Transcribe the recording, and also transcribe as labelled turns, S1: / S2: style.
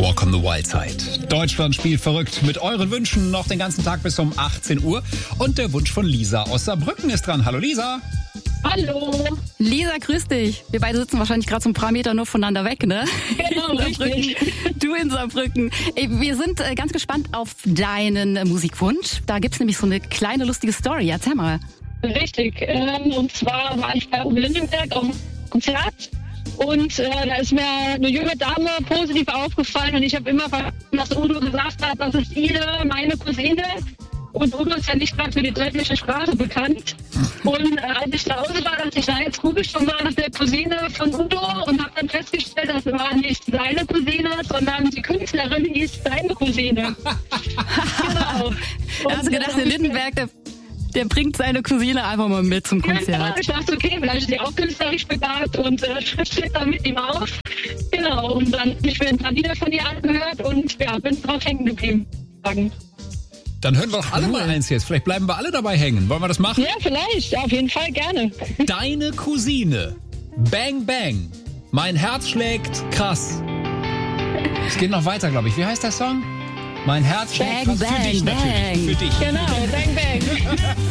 S1: Walk on the Wild Side. Deutschland spielt verrückt mit euren Wünschen noch den ganzen Tag bis um 18 Uhr. Und der Wunsch von Lisa aus Saarbrücken ist dran. Hallo Lisa.
S2: Hallo.
S3: Lisa, grüß dich. Wir beide sitzen wahrscheinlich gerade so ein paar Meter nur voneinander weg, ne?
S2: Genau, richtig.
S3: Du in Saarbrücken. Wir sind ganz gespannt auf deinen Musikwunsch. Da gibt's nämlich so eine kleine lustige Story. Erzähl mal.
S2: Richtig. Und zwar war ich bei Uwe Lindenberg auf einem Konzert. Und da ist mir eine junge Dame positiv aufgefallen. Und ich habe immer verstanden, dass Udo gesagt hat, das ist Ide, meine Cousine. Und Udo ist ja nicht gerade für die deutsche Sprache bekannt. Und als ich zu Hause war, dachte ich, na, jetzt gucke ich schon mal nach der Cousine von Udo und habe dann festgestellt, das war nicht seine Cousine, sondern die Künstlerin hieß seine Cousine. Genau.
S3: Da hast du gedacht, der Lindenberg, der bringt seine Cousine einfach mal mit zum Konzert.
S2: Ja, ich dachte, okay, vielleicht ist die auch künstlerisch begabt und steht dann mit ihm auf. Genau, und dann habe ich mir ein paar Lieder von ihr angehört und ja, bin drauf hängen geblieben.
S1: Dann hören wir doch alle mal eins jetzt. Vielleicht bleiben wir alle dabei hängen. Wollen wir das machen?
S2: Ja, vielleicht. Auf jeden Fall gerne.
S1: Deine Cousine. Bang, bang. Mein Herz schlägt krass. Es geht noch weiter, glaube ich. Wie heißt der Song? Mein Herz schlägt
S3: Bang,
S1: krass. Für
S3: bang,
S1: dich
S3: bang.
S1: natürlich. Für dich.
S2: Genau, bang, bang.